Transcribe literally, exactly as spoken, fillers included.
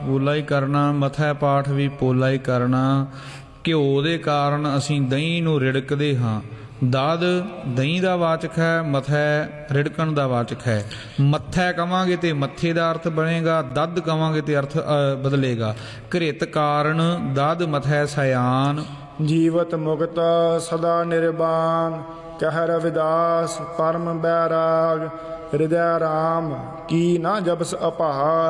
ਪੋਲਾ ਹੀ ਕਰਨਾ, ਮਥੈ ਪਾਠ ਵੀ ਪੋਲਾ ਹੀ ਕਰਨਾ। ਘਿਓ ਦੇ ਕਾਰਨ ਅਸੀਂ ਦਹੀਂ ਨੂੰ ਰਿੜਕਦੇ ਹਾਂ। ਦਦ ਦਹੀਂ ਦਾ ਵਾਚਕ ਹੈ, ਮਥੈ ਰਿੜਕਣ ਦਾ ਵਾਚਕ ਹੈ। ਮੱਥੈ ਕਵਾਂਗੇ ਤੇ ਮੱਥੇ ਦਾ ਅਰਥ ਬਣੇਗਾ, ਦਦ ਕਵਾਂਗੇ ਤੇ ਅਰਥ ਬਦਲੇਗਾ। ਘ੍ਰਿਤ ਕਾਰਨ ਦਦ ਮਥੈ ਸਿਆਨ। ਜੀਵਤ ਮੁਕਤ ਸਦਾ ਨਿਰਵਾਨ, ਕਹਿ ਰਵਿਦਾਸ ਪਰਮ ਬੈਰਾਗ। ਹਿਰਦੈ ਰਾਮ ਕੀ ਨਾ ਜਪਸ ਅਪਾਰ,